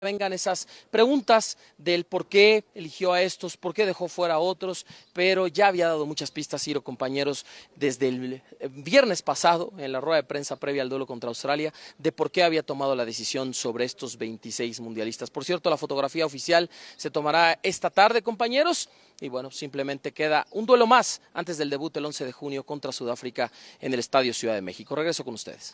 vengan esas preguntas del por qué eligió a estos, por qué dejó fuera a otros, pero ya había dado muchas pistas, Ciro, compañeros, desde el viernes pasado, en la rueda de prensa previa al duelo contra Australia, de por qué había tomado la decisión sobre estos 26 mundialistas. Por cierto, la fotografía oficial se tomará esta tarde, compañeros, y bueno, simplemente queda un duelo más antes del debut el 11 de junio contra Sudáfrica en el Estadio Ciudad de México. Regreso con ustedes.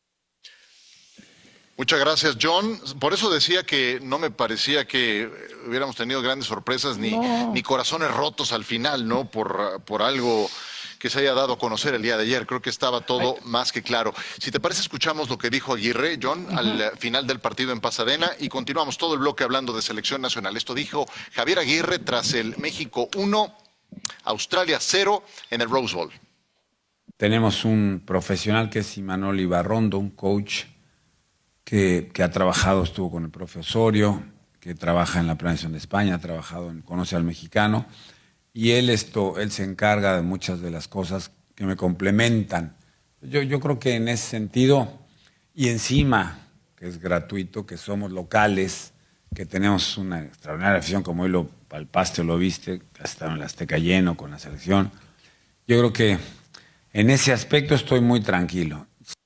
Muchas gracias, John. Por eso decía que no me parecía que hubiéramos tenido grandes sorpresas ni corazones rotos al final, ¿no? Por algo que se haya dado a conocer el día de ayer. Creo que estaba todo más que claro. Si te parece, escuchamos lo que dijo Aguirre, John, al final del partido en Pasadena y continuamos todo el bloque hablando de selección nacional. Esto dijo Javier Aguirre tras el México 1, Australia 0 en el Rose Bowl. Tenemos un profesional que es Imanol Ibarrondo, un coach que ha trabajado, estuvo con el profe Osorio, que trabaja en la planeación de España, ha trabajado Conoce al Mexicano, y él se encarga de muchas de las cosas que me complementan. Yo creo que en ese sentido, y encima, que es gratuito, que somos locales, que tenemos una extraordinaria afición, como hoy lo palpaste o lo viste, hasta en el Azteca lleno con la selección. Yo creo que en ese aspecto estoy muy tranquilo.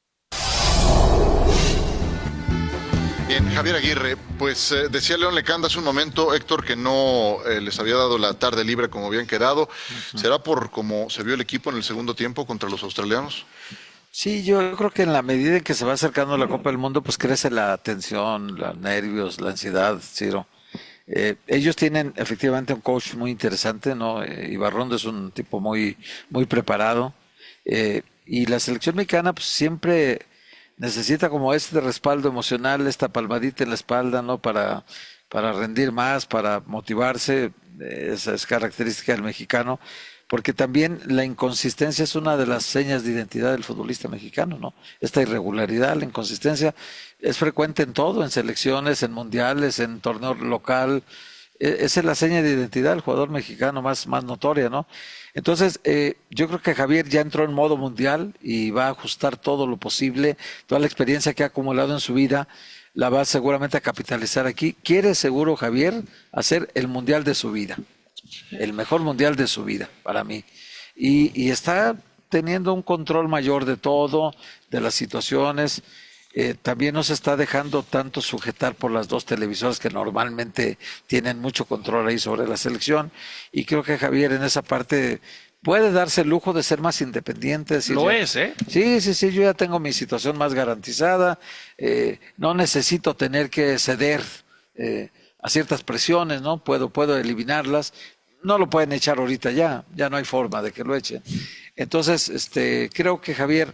Bien, Javier Aguirre, pues decía León Lecanda hace un momento, Héctor, que no les había dado la tarde libre como habían quedado. ¿Será por cómo se vio el equipo en el segundo tiempo contra los australianos? Sí, yo creo que en la medida en que se va acercando la Copa del Mundo, pues crece la tensión, los nervios, la ansiedad, Ciro. Ellos tienen efectivamente un coach muy interesante, ¿no? Ibarrondo es un tipo muy preparado. Y la selección mexicana pues siempre necesita como este respaldo emocional, esta palmadita en la espalda, ¿no? Para rendir más, para motivarse. Esa es característica del mexicano, porque también la inconsistencia es una de las señas de identidad del futbolista mexicano, ¿no? Esta irregularidad, la inconsistencia es frecuente en todo, en selecciones, en mundiales, en torneo local. Esa es la seña de identidad del jugador mexicano más notoria, ¿no? Entonces, yo creo que Javier ya entró en modo mundial y va a ajustar todo lo posible, toda la experiencia que ha acumulado en su vida, la va seguramente a capitalizar aquí. Quiere seguro Javier hacer el mundial de su vida, el mejor mundial de su vida para mí. Y está teniendo un control mayor de todo, de las situaciones. También no se está dejando tanto sujetar por las dos televisoras que normalmente tienen mucho control ahí sobre la selección, y creo que Javier en esa parte puede darse el lujo de ser más independiente. Lo es, ¿eh? Sí, yo ya tengo mi situación más garantizada, no necesito tener que ceder a ciertas presiones, ¿no? Puedo eliminarlas. No lo pueden echar ahorita ya no hay forma de que lo echen. Entonces, creo que Javier...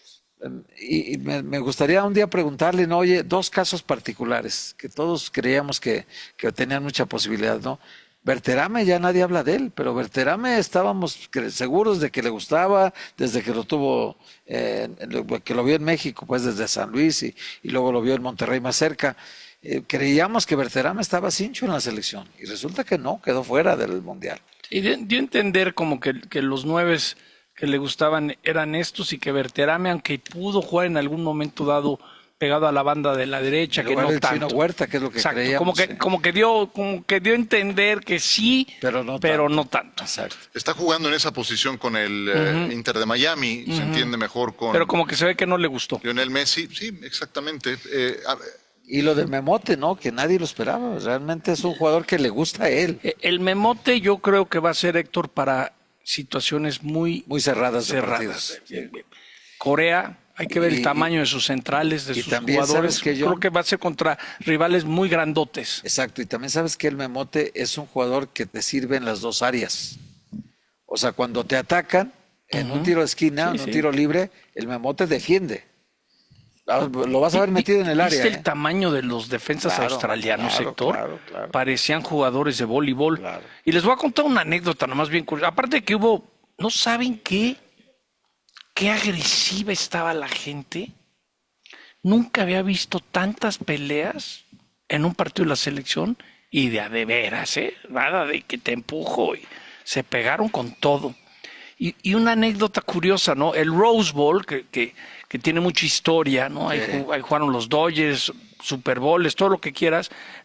Y me gustaría un día preguntarle, ¿no? Oye, dos casos particulares que todos creíamos que tenían mucha posibilidad, ¿no? Berterame, ya nadie habla de él, pero Berterame estábamos seguros de que le gustaba desde que lo tuvo, que lo vio en México, pues desde San Luis y luego lo vio en Monterrey más cerca. Creíamos que Berterame estaba cincho en la selección y resulta que no, quedó fuera del Mundial. Y dio a entender como que los nueves que le gustaban eran estos y que Berterame, aunque pudo jugar en algún momento dado pegado a la banda de la derecha, que no tanto. Chino Huerta, que es lo que exacto, creíamos. como que dio a entender que sí, pero no tanto. Exacto. Está jugando en esa posición con el Inter de Miami, se entiende mejor con... Pero como que se ve que no le gustó. Lionel Messi, sí, exactamente. Y lo de Memote, ¿no? Que nadie lo esperaba. Realmente es un jugador que le gusta a él. El Memote yo creo que va a ser, Héctor, para situaciones muy cerradas. Corea, hay que ver el tamaño de sus centrales, de sus jugadores. Creo que va a ser contra rivales muy grandotes. Exacto, y también sabes que el Memote es un jugador que te sirve en las dos áreas. O sea, cuando te atacan en un tiro de esquina, en un tiro libre, el Memote defiende. Lo vas a ver metido en el área. ¿Viste el tamaño de los defensas australianos, Héctor? Claro. Parecían jugadores de voleibol. Claro. Y les voy a contar una anécdota nomás bien curiosa. Aparte de que hubo, ¿no saben qué agresiva estaba la gente? Nunca había visto tantas peleas en un partido de la selección y de veras, nada de que te empujo. Y se pegaron con todo. Y una anécdota curiosa, ¿no? El Rose Bowl, que tiene mucha historia, ¿no? Ahí jugaron los Dodgers, Super Bowls, todo lo que quieras,